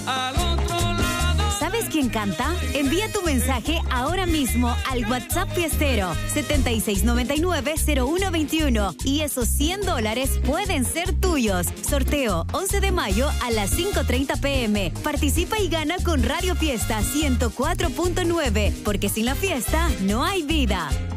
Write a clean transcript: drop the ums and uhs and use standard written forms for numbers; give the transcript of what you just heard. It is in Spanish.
Al otro lado. ¿Sabes quién canta? Envía tu mensaje ahora mismo al WhatsApp Fiestero 7699-0121 y esos $100 pueden ser tuyos. Sorteo 11 de mayo a las 5:30 p.m. Participa y gana con Radio Fiesta 104.9, porque sin la fiesta no hay vida.